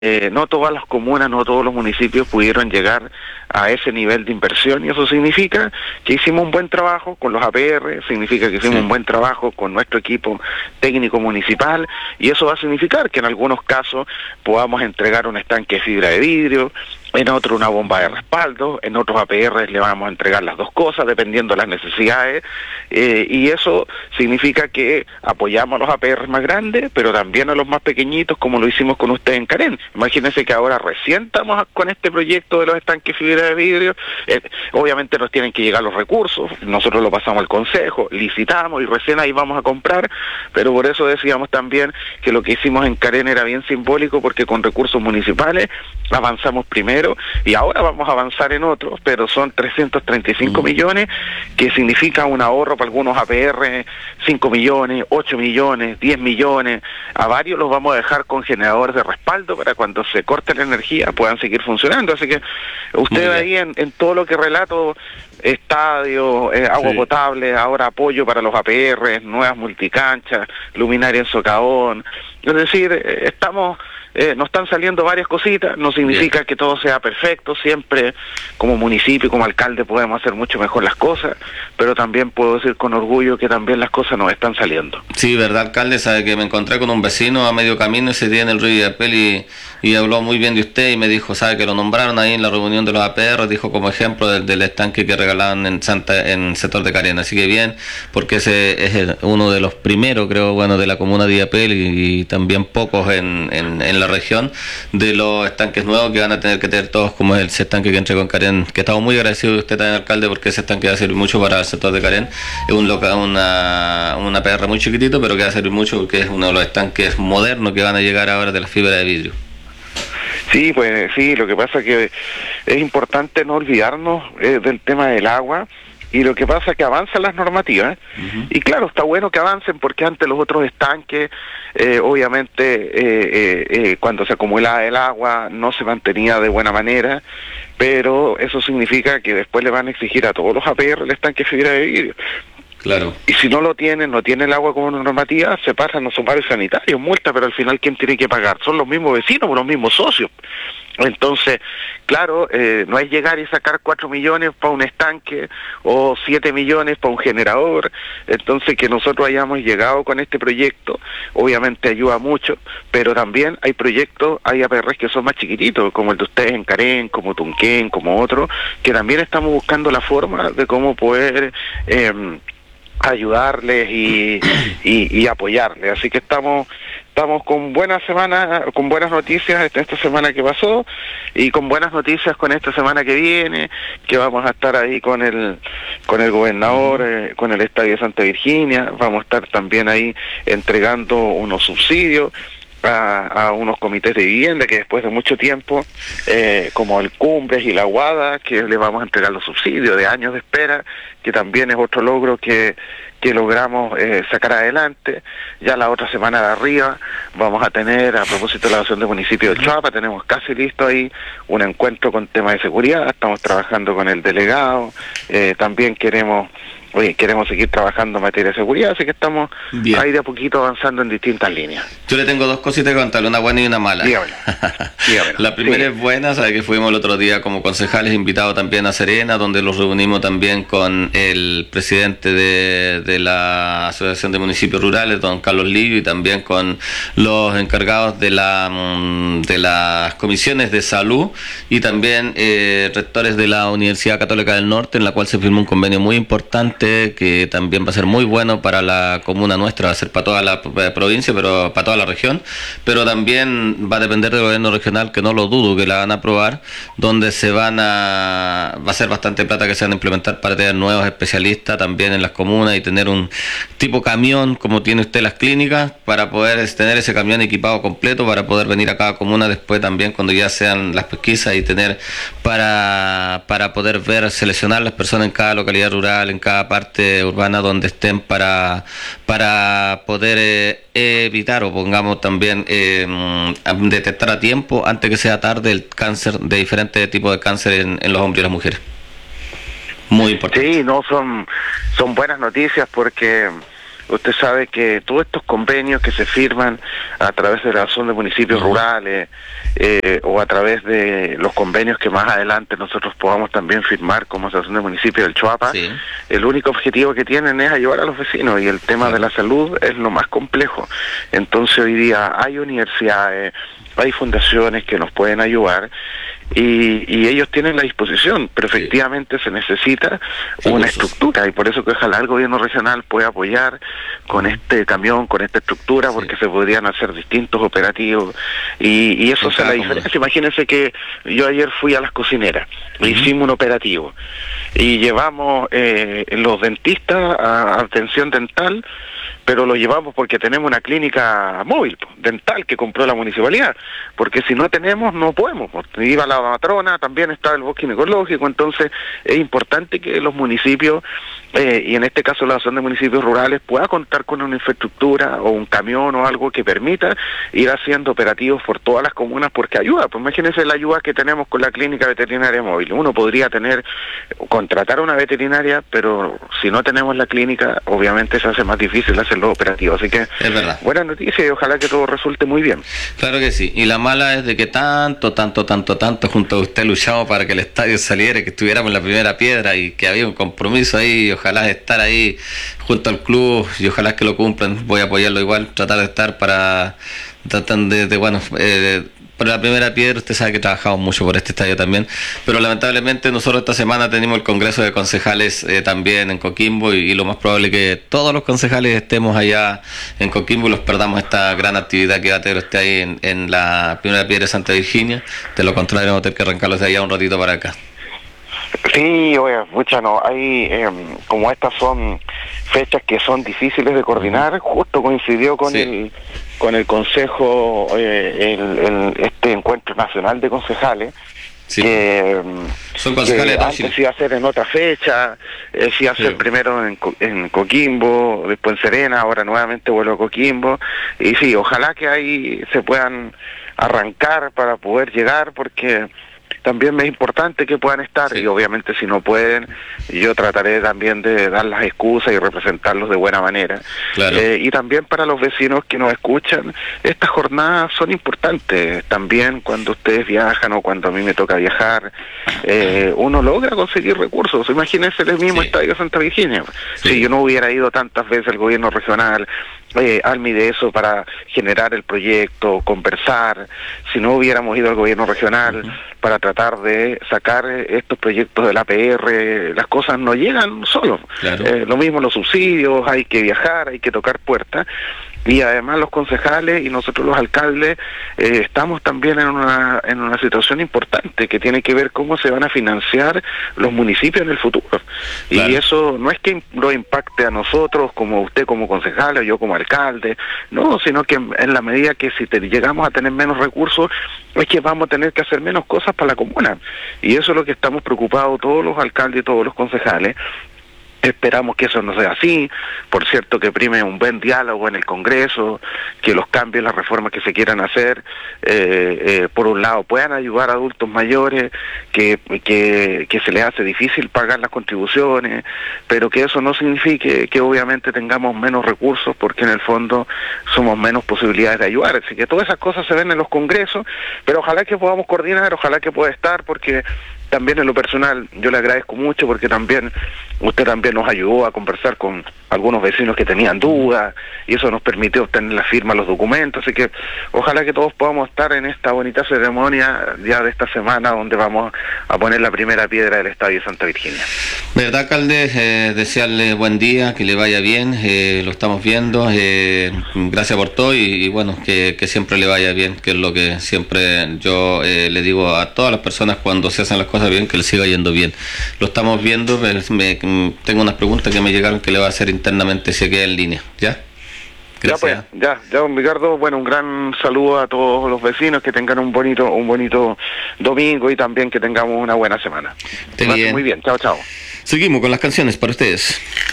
no todas las comunas, no todos los municipios pudieron llegar a ese nivel de inversión, y eso significa que hicimos un buen trabajo con los APR, significa que hicimos un buen trabajo con nuestro equipo técnico municipal, y eso va a significar que en algunos casos podamos entregar un estanque de fibra de vidrio, en otro una bomba de respaldo, en otros APR le vamos a entregar las dos cosas dependiendo de las necesidades, y eso significa que apoyamos a los APR más grandes, pero también a los más pequeñitos, como lo hicimos con ustedes en Carén. Imagínense que ahora recién estamos con este proyecto de los estanques de fibra de vidrio, obviamente nos tienen que llegar los recursos, nosotros lo pasamos al consejo, licitamos y recién ahí vamos a comprar, pero por eso decíamos también que lo que hicimos en Carén era bien simbólico, porque con recursos municipales avanzamos primero y ahora vamos a avanzar en otros, pero son 335 millones, que significa un ahorro para algunos APR, 5 millones, 8 millones, 10 millones, a varios los vamos a dejar con generadores de respaldo para cuando se corte la energía puedan seguir funcionando, así que usted ahí en todo lo que relato, estadio, agua potable, ahora apoyo para los APR, nuevas multicanchas, luminaria en socavón, es decir, nos están saliendo varias cositas, no significa que todo sea perfecto, siempre como municipio, como alcalde podemos hacer mucho mejor las cosas, pero también puedo decir con orgullo que también las cosas nos están saliendo. Sí, verdad, alcalde, sabe que me encontré con un vecino a medio camino ese día en el Río Illapel y habló muy bien de usted y me dijo, sabe que lo nombraron ahí en la reunión de los APR, dijo como ejemplo del estanque que regalaban en sector de Carén, así que bien, porque ese es uno de los primeros, creo, bueno, de la comuna de Illapel y también pocos en la región, de los estanques nuevos que van a tener que tener todos, como es el estanque que entregó en Carén, que estamos muy agradecidos de usted también, alcalde, porque ese estanque va a servir mucho para el sector de Carén, es una APR muy chiquitito, pero que va a servir mucho porque es uno de los estanques modernos que van a llegar ahora de la fibra de vidrio. Sí, pues sí, lo que pasa es que es importante no olvidarnos del tema del agua, y lo que pasa es que avanzan las normativas, y claro, está bueno que avancen porque antes los otros estanques, obviamente, cuando se acumulaba el agua no se mantenía de buena manera, pero eso significa que después le van a exigir a todos los APR el estanque de fibra de vidrio. Claro. Y si no lo tienen, no tiene el agua como normativa, se pasan los sumarios sanitarios, multa, pero al final ¿quién tiene que pagar? Son los mismos vecinos, los mismos socios. Entonces, claro, no es llegar y sacar 4 millones para un estanque o 7 millones para un generador. Entonces, que nosotros hayamos llegado con este proyecto, obviamente ayuda mucho, pero también hay proyectos, hay APRs que son más chiquititos, como el de ustedes en Carén, como Tunquén, como otros, que también estamos buscando la forma de cómo poder ayudarles y apoyarles. Así que estamos con buenas semanas, con buenas noticias esta semana que pasó, y con buenas noticias con esta semana que viene, que vamos a estar ahí con el gobernador, con el Estadio de Santa Virginia, vamos a estar también ahí entregando unos subsidios a unos comités de vivienda que después de mucho tiempo, como el Cumbres y la Guada, que le vamos a entregar los subsidios de años de espera, que también es otro logro que logramos sacar adelante. Ya la otra semana de arriba vamos a tener, a propósito de la adopción del municipio de Choapa, tenemos casi listo ahí un encuentro con temas de seguridad, estamos trabajando con el delegado, también queremos seguir trabajando en materia de seguridad, así que estamos ahí de a poquito avanzando en distintas líneas. Yo le tengo dos cositas que contarle, una buena y una mala. Dígamelo. La primera es buena, sabe que fuimos el otro día como concejales invitados también a Serena, donde los reunimos también con el presidente de la Asociación de Municipios Rurales, don Carlos Livio, y también con los encargados de las comisiones de salud y también rectores de la Universidad Católica del Norte, en la cual se firmó un convenio muy importante que también va a ser muy bueno para la comuna nuestra, va a ser para toda la provincia, pero para toda la región, pero también va a depender del gobierno regional, que no lo dudo que la van a aprobar, donde va a ser bastante plata que se van a implementar para tener nuevos especialistas también en las comunas y tener un tipo camión como tiene usted las clínicas, para poder tener ese camión equipado completo para poder venir a cada comuna después también cuando ya sean las pesquisas y tener para poder seleccionar las personas en cada localidad rural, en cada parte urbana donde estén para poder evitar o pongamos también detectar a tiempo antes que sea tarde el cáncer, de diferentes tipos de cáncer en los hombres y las mujeres. Muy importante. Sí, no son buenas noticias porque usted sabe que todos estos convenios que se firman a través de la Asociación de Municipios Rurales o a través de los convenios que más adelante nosotros podamos también firmar como Asociación de Municipios del Choapa, el único objetivo que tienen es ayudar a los vecinos, y el tema de la salud es lo más complejo. Entonces hoy día hay universidades, hay fundaciones que nos pueden ayudar, y ellos tienen la disposición, pero efectivamente se necesita una estructura, y por eso que ojalá el gobierno regional pueda apoyar con este camión, con esta estructura, porque se podrían hacer distintos operativos, y eso hace la diferencia. Imagínense que yo ayer fui a las cocineras, hicimos un operativo, y llevamos los dentistas a atención dental, pero lo llevamos porque tenemos una clínica móvil dental que compró la municipalidad, porque si no tenemos no podemos. Iba la matrona, también está el bosque ecológico, entonces es importante que los municipios, y en este caso la Asociación de Municipios Rurales, pueda contar con una infraestructura o un camión o algo que permita ir haciendo operativos por todas las comunas, porque ayuda. Pues imagínense la ayuda que tenemos con la clínica veterinaria móvil. Uno podría contratar una veterinaria, pero si no tenemos la clínica, obviamente se hace más difícil hacer los operativos. Así que es verdad. Buena noticia, y ojalá que todo resulte muy bien. Claro que sí. Y la mala es de que tanto junto a usted luchamos para que el estadio saliera, que estuviéramos en la primera piedra, y que había un compromiso ahí, y ojalá estar ahí junto al club, y ojalá que lo cumplan. Voy a apoyarlo igual, tratar de estar para tratar por la primera piedra. Usted sabe que trabajamos mucho por este estadio también, pero lamentablemente nosotros esta semana tenemos el Congreso de Concejales también en Coquimbo, y lo más probable es que todos los concejales estemos allá en Coquimbo y los perdamos esta gran actividad que va a tener usted ahí en la primera piedra de Santa Virginia. De lo contrario, vamos a tener que arrancarlos de allá un ratito para acá. Sí, oye, mucha no, hay, como estas son fechas que son difíciles de coordinar, justo coincidió con el Consejo, este encuentro nacional de concejales, que son concejales que antes se iba a hacer en otra fecha, se iba a hacer primero en Coquimbo, después en Serena, ahora nuevamente vuelvo a Coquimbo, y sí, ojalá que ahí se puedan arrancar para poder llegar, porque también es importante que puedan estar, y obviamente si no pueden, yo trataré también de dar las excusas y representarlos de buena manera. Y también para los vecinos que nos escuchan, estas jornadas son importantes. También cuando ustedes viajan o cuando a mí me toca viajar, uno logra conseguir recursos. Imagínense el mismo estadio Santa Virginia. Si yo no hubiera ido tantas veces al gobierno regional, al MIDESO para generar el proyecto, conversar, si no hubiéramos ido al gobierno regional para tratar de sacar estos proyectos del APR, las cosas no llegan solos. Lo mismo los subsidios, hay que viajar, hay que tocar puertas, y además los concejales y nosotros los alcaldes estamos también en una situación importante que tiene que ver cómo se van a financiar los municipios en el futuro. Y eso no es que lo impacte a nosotros, como usted como concejal o yo como alcalde, no, sino que en la medida que si llegamos a tener menos recursos, es que vamos a tener que hacer menos cosas para la comuna. Y eso es lo que estamos preocupados todos los alcaldes y todos los concejales. Esperamos que eso no sea así, por cierto que prime un buen diálogo en el Congreso, que los cambios, las reformas que se quieran hacer, por un lado puedan ayudar a adultos mayores que se les hace difícil pagar las contribuciones, pero que eso no signifique que obviamente tengamos menos recursos, porque en el fondo somos menos posibilidades de ayudar. Así que todas esas cosas se ven en los congresos, pero ojalá que podamos coordinar, ojalá que pueda estar, porque también en lo personal yo le agradezco mucho, porque también usted también nos ayudó a conversar con algunos vecinos que tenían dudas, y eso nos permitió obtener la firma, los documentos. Así que ojalá que todos podamos estar en esta bonita ceremonia ya de esta semana, donde vamos a poner la primera piedra del estadio de Santa Virginia. Verdad, alcalde, desearle buen día, que le vaya bien, lo estamos viendo, gracias por todo, y bueno, que siempre le vaya bien, que es lo que siempre yo le digo a todas las personas cuando se hacen las cosas bien, que le siga yendo bien. Lo estamos viendo, tengo unas preguntas que me llegaron que le va a hacer internamente, se queda en línea, ¿ya? Gracias. Ya, don Ricardo, bueno, un gran saludo a todos los vecinos, que tengan un bonito domingo, y también que tengamos una buena semana. Muy bien, chao. Seguimos con las canciones para ustedes.